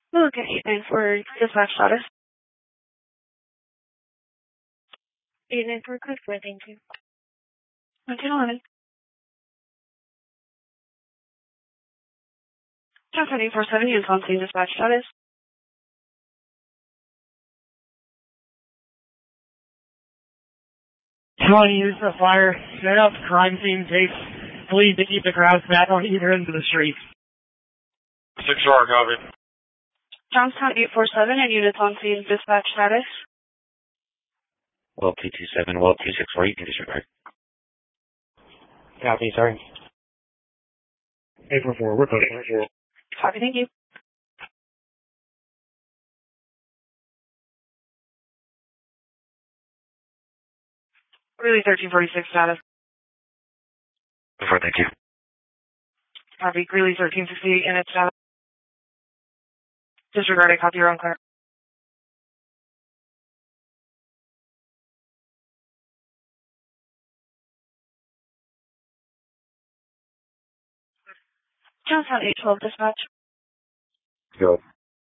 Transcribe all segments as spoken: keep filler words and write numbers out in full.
Okay, and for dispatch status? eight nine four, code four, thank you. nineteen eleven. Johnson eight four seven, units on scene, dispatch status. Trying to use the fire, set up crime scene tape. Please to keep the crowds back on either end of the street. six R, copy. Johnstown eight four seven and units on scene, dispatch status. Well, two two seven, well, two six four, you can disregard. Copy, sorry. eight four four, we're coding. Copy, thank you. Greeley thirteen forty-six status. Before, thank you. Copy, Greeley thirteen fifty-eight in its status. Disregarded, copy your own clear. Johnstown eight twelve, dispatch. Go.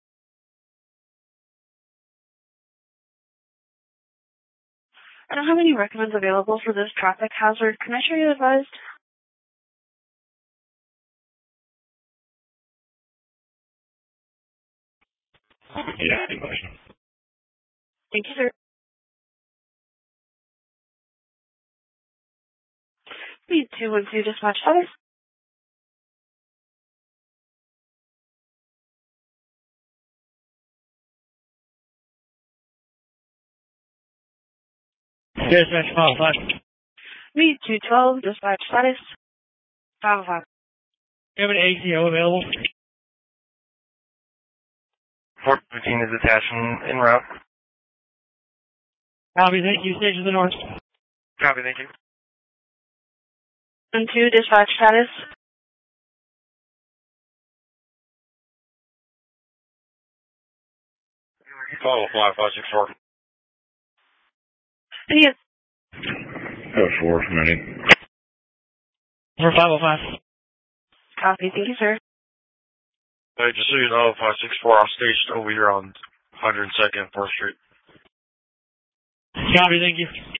I don't have any recommends available for this traffic hazard. Can I show you advised? Yeah, any question? Thank you, sir. Lead two one two, dispatch status. Dispatch file five. Lead two twelve, dispatch status. five oh five. Do you have an A C O available? four fifteen is attached and en route. Copy, thank you. Station to the north. Copy, thank you. And two, dispatch status. Follow five five six four. Yes. Oh, four, ready. We're five oh five. Copy, thank you, sir. Hey, just so you know, five six four, I'm staged over here on one hundred second, fourth Street. Copy, thank you.